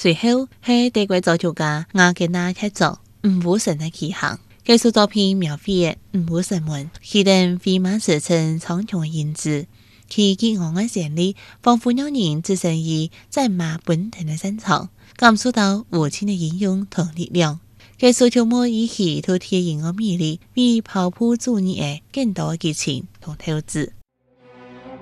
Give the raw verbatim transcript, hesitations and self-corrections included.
隨後係地軌造橋家亞嘅那劇作吳武成嘅奇行，藝術作品描繪嘅吳武成們佢哋飛馬馳騁蒼穹嘅影子，其激昂嘅旋律仿佛讓人置身於戰馬奔騰嘅戰場，感受到無盡嘅英勇同力量。藝術條目以其獨特嘅音樂魅力，為跑步助力嘅更多激情同透支。